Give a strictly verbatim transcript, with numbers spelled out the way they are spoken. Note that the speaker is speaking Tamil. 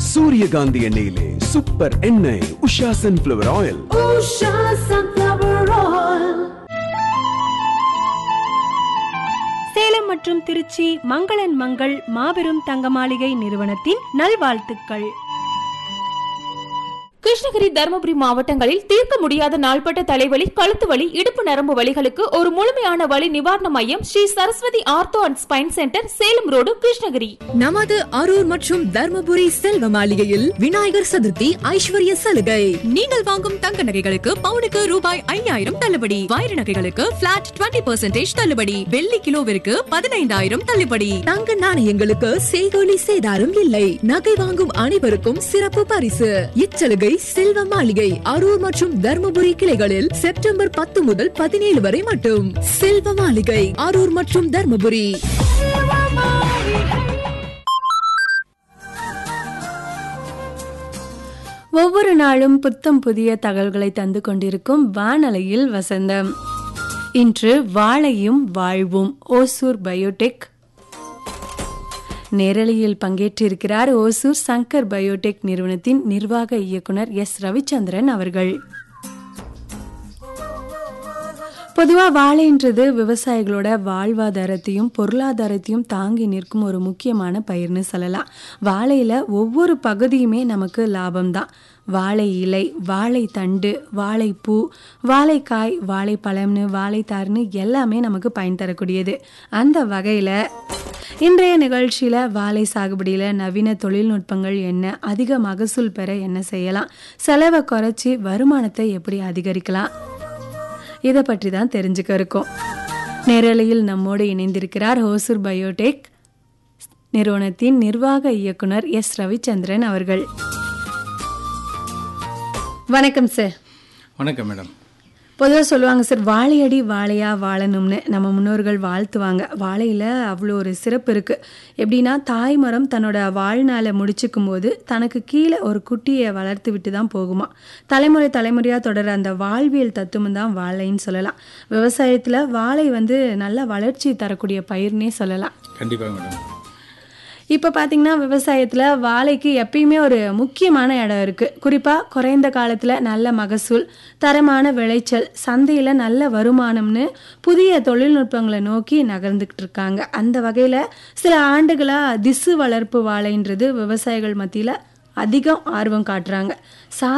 சூரியகாந்தி எண்ணெயிலே சூப்பர் எண்ணெய் Usha sunflower oil. Usha sunflower oil. Salem மற்றும் திருச்சி மங்களன் மங்கள் மாபெரும் தங்க மாளிகை நிறுவனத்தின் நல்வாழ்த்துக்கள். கிருஷ்ணகிரி, தருமபுரி மாவட்டங்களில் தீர்க்க முடியாத நாள்பட்ட தலைவலி, கழுத்து வலி, இடுப்பு நரம்பு வலிகளுக்கு ஒரு முழுமையான வலி நிவாரண மையம் Sri Saraswati ortho and spine centre, Salem road, Krishnagiri. நமது அரூர் மற்றும் தர்மபுரி செல்வ மாளிகையில் விநாயகர் சதுர்த்தி ஐஸ்வர்ய சலுகை. நீங்கள் வாங்கும் தங்க நகைகளுக்கு பவுனுக்கு ரூபாய் ஐயாயிரம் தள்ளுபடி, வைர நகைகளுக்கு பிளாட் இருபது பர்சன்டேஜ் தள்ளுபடி, வெள்ளி கிலோவிற்கு பதினைந்தாயிரம் தள்ளுபடி, தங்க நாணயங்களுக்கு செய்கூலி சேதாரம் இல்லை. நகை வாங்கும் அனைவருக்கும் சிறப்பு பரிசு. இச்சலுகை செல்வ மாளிகை அரூர் மற்றும் தர்மபுரி கிளைகளில் செப்டம்பர் பத்து முதல் பதினேழு வரை மட்டும். செல்வ மாளிகை அரூர் மற்றும் தர்மபுரி. ஒவ்வொரு நாளும் புத்தம் புதிய தகவல்களை தந்து கொண்டிருக்கும் வானலையில் வசந்தம். இன்று வாழையும் வாழ்வும், ஓசூர் பயோடெக் நேரலையில் பங்கேற்றிருக்கிறார் ஓசூர் சங்கர் பயோடெக் நிறுவனத்தின் நிர்வாக இயக்குனர் எஸ் ரவிச்சந்திரன் அவர்கள். பொதுவா வாழைன்றது விவசாயிகளோட வாழ்வாதாரத்தையும் பொருளாதாரத்தையும் தாங்கி நிற்கும் ஒரு முக்கியமான பயிர்னு சொல்லலாம். வாழையில ஒவ்வொரு பகுதியுமே நமக்கு லாபம்தான். வாழை இலை, வாழை தண்டு, வாழைப்பூ, வாழைக்காய், வாழைப்பழம்னு, வாழைத்தார்னு எல்லாமே நமக்கு பயன் தரக்கூடியது. அந்த வகையில் இன்றைய நிகழ்ச்சியில் வாழை சாகுபடியில் நவீன தொழில்நுட்பங்கள் என்ன, அதிக மகசூல் பெற என்ன செய்யலாம், செலவை குறைச்சி வருமானத்தை எப்படி அதிகரிக்கலாம், இதை பற்றி தான் தெரிஞ்சுக்க இருக்கோம். நேரலையில் நம்மோடு இணைந்திருக்கிறார் ஓசூர் பயோடெக் நிறுவனத்தின் நிர்வாக இயக்குனர் எஸ் ரவிச்சந்திரன் அவர்கள். வணக்கம் சார். வணக்கம் மேடம். பொதுவாக சொல்லுவாங்க சார், வாழையடி வாழையா வாழணும்னு நம்ம முன்னோர்கள் வாழ்த்துவாங்க. வாழையில் அவ்வளோ ஒரு சிறப்பு இருக்குது. எப்படின்னா, தாய்மரம் தன்னோட வாழ்நாளை முடிச்சுக்கும் போது தனக்கு கீழே ஒரு குட்டியை வளர்த்து விட்டு தான் போகுமா. தலைமுறை தலைமுறையாக தொடர அந்த வாழ்வியல் தத்துவம் தான் வாழைன்னு சொல்லலாம். விவசாயத்தில் வாழை வந்து நல்ல வளர்ச்சி தரக்கூடிய பயிர்னே சொல்லலாம். கண்டிப்பாக மேடம். இப்போ பார்த்தீங்கன்னா, விவசாயத்தில் வாழைக்கு எப்பயுமே ஒரு முக்கியமான இடம் இருக்குது. குறிப்பாக குறைந்த காலத்தில் நல்ல மகசூல், தரமான விளைச்சல், சந்தையில் நல்ல வருமானம்னு புதிய தொழில்நுட்பங்களை நோக்கி நகர்ந்துக்கிட்டு இருக்காங்க. அந்த வகையில் சில ஆண்டுகளாக திசு வளர்ப்பு வாழைன்றது விவசாயிகள் மத்தியில் அதிகம் ஆர்வம் காட்டுறாங்க. சா